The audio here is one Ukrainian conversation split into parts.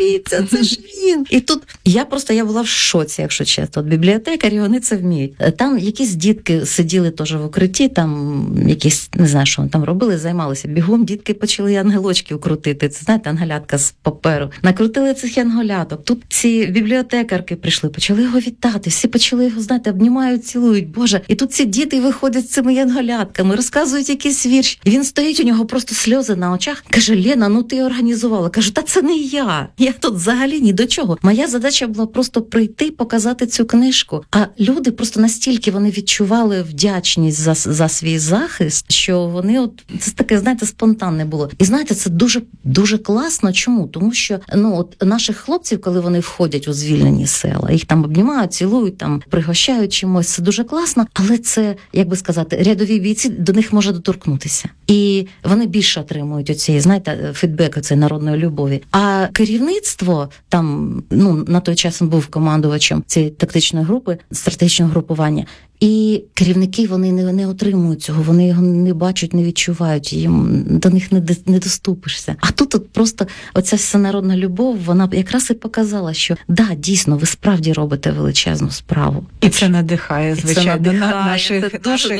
подивіться, це ж він. І тут я була в шоці, якщо чесно. От бібліотекарі, вони це вміють. Там якісь дітки сиділи теж в укритті, там якісь, не знаю, що вони там робили, займалися. Бігом дітки почали ангелочків крутити. Це, знаєте, ангелятка з паперу. Накрутили цих ангеляток. Тут ці бібліотекарки прийшли, почали його вітати. Всі почали його, знаєте, обнімають, цілують. Боже. І тут ці діти виходять з цими янголятками, розказують якісь вірші. І він стоїть, у нього просто сльози на очах. Каже: Лена, ну ти організувала. Кажу: та це не я. Я тут взагалі ні до чого. Моя задача була просто прийти, показати цю книжку. А люди просто настільки вони відчували вдячність за свій захист, що вони це таке, знаєте, спонтанне було. І знаєте, це дуже, дуже класно. Чому? Тому що, наших хлопців, коли вони входять у звільнені села, їх там обнімають, цілують, там пригощають чимось, це дуже класно, але це, як би сказати, рядові бійці, до них може доторкнутися. І вони більше отримують оцієї, знаєте, фідбеку цієї народної любові. А керівництво, там, на той час він був командувачем цієї тактичної групи, стратегічного групування, і керівники, вони не отримують цього, вони його не бачать, не відчувають, їм до них не доступишся. А тут просто оця всенародна любов, вона якраз і показала, що дійсно, ви справді робите величезну справу. І це надихає, звичайно, наших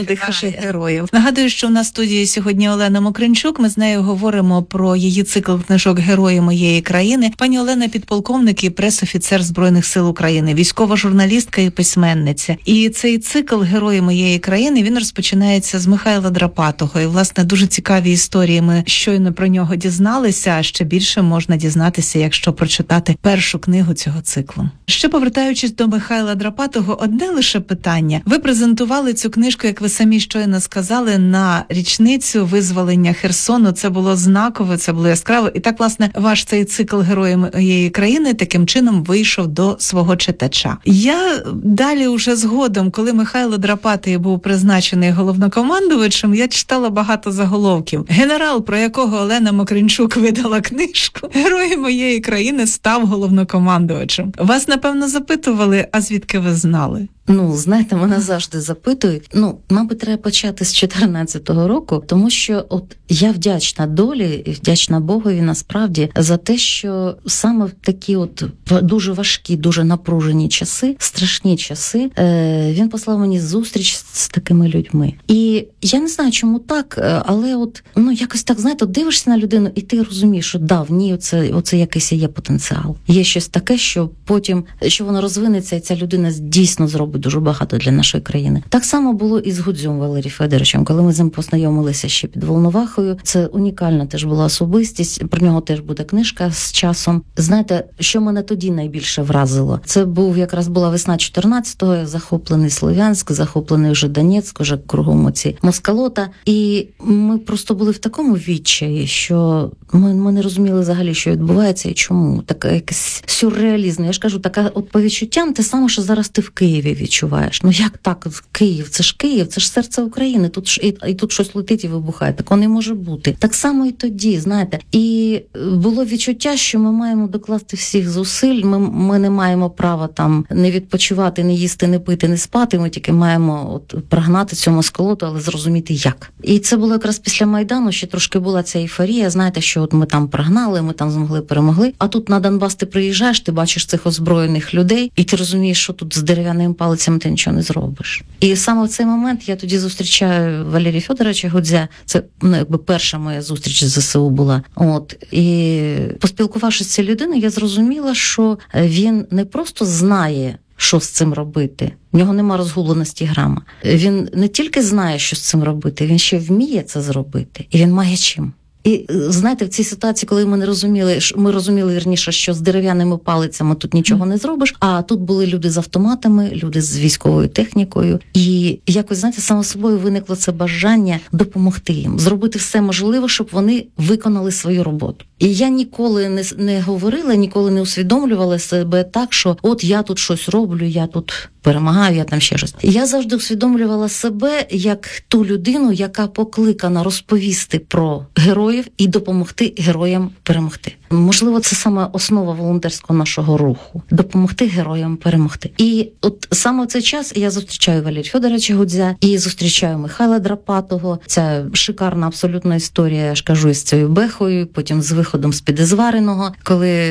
героїв. Нагадую, що в нас в студії сьогодні Олена Мокринчук, ми з нею говоримо про її цикл книжок «Герої моєї країни». Пані Олена – підполковник і пресофіцер Збройних сил України, військова журналістка і письменниця. І цей цикл «Герої моєї країни», він розпочинається з Михайла Драпатого. І, власне, дуже цікаві історії. Ми щойно про нього дізналися, а ще більше можна дізнатися, якщо прочитати першу книгу цього циклу. Ще повертаючись до Михайла Драпатого, одне лише питання. Ви презентували цю книжку, як ви самі щойно сказали, на річницю визволення Херсону. Це було знаково, це було яскраво. І так, власне, ваш цей цикл «Герої моєї країни» таким чином вийшов до свого читача. Я далі уже згодом, коли Михайло Драпатий був призначений головнокомандувачем, я читала багато заголовків. Генерал, про якого Олена Мокринчук видала книжку «Герої моєї країни», став головнокомандувачем. Вас, напевно, запитували, а звідки ви знали? Знаєте, мене завжди запитують. Мабуть, треба почати з 14-го року, тому що я вдячна долі і вдячна Богові насправді за те, що саме в такі дуже важкі, дуже напружені часи, страшні часи, він послав мені зустріч з такими людьми. І я не знаю, чому так, але якось так, знаєте, дивишся на людину і ти розумієш, що в ній оце якийсь є потенціал. Є щось таке, що потім, що воно розвинеться, і ця людина дійсно зробить дуже багато для нашої країни. Так само було і з Гудзем Валерієм Федоровичем, коли ми з ним познайомилися ще під Волновахою. Це унікальна теж була особистість, про нього теж буде книжка з часом. Знаєте, що мене тоді найбільше вразило? Це була весна 14-го, захоплений Слов'янськ, захоплений вже Донецьк, вже кругом оці Москалота. І ми просто були в такому відчаї, що ми не розуміли взагалі, що відбувається і чому. Така якась сюрреалізм. Я ж кажу, така по відчуттям те саме, що зараз ти в Києві відчуваєш. Як так? Київ, це ж серце України. Тут щось летить і вибухає. Такого не може бути. Так само і тоді, знаєте. І було відчуття, що ми маємо докласти всіх зусиль. Ми не маємо права там не відпочивати, не їсти, не пити, не спати. Ми тільки маємо прогнати цю Москалоту, але зрозуміти як. І це було якраз після Майдану, ще трошки була ця ейфорія, знаєте, що ми там прогнали, ми там змогли, перемогли. А тут на Донбас ти приїжджаєш, ти бачиш цих озброєних людей, і ти розумієш, що тут з дерев'яним палицями ти нічого не зробиш. І саме в цей момент я тоді зустрічаю Валерія Федоровича Гудзя. Це перша моя зустріч з ЗСУ була. І поспілкувавшись з цією людиною, я зрозуміла, що він не просто знає, що з цим робити. В нього нема розгубленості грама. Він не тільки знає, що з цим робити, він ще вміє це зробити. І він має чим. І, знаєте, в цій ситуації, коли ми розуміли, вірніше, що з дерев'яними палицями тут нічого не зробиш, а тут були люди з автоматами, люди з військовою технікою. І якось, знаєте, само собою виникло це бажання допомогти їм, зробити все можливе, щоб вони виконали свою роботу. І я ніколи не говорила, ніколи не усвідомлювала себе так, що я тут щось роблю, я тут перемагаю, я там ще щось. Я завжди усвідомлювала себе як ту людину, яка покликана розповісти про героїв і допомогти героям перемогти. Можливо, це саме основа волонтерського нашого руху – допомогти героям перемогти. І саме в цей час я зустрічаю Валерія Федоровича Гудзя і зустрічаю Михайла Драпатого. Ця шикарна абсолютна історія, я ж кажу, із цією Бехою, потім з виходом з-під Ізвариного, коли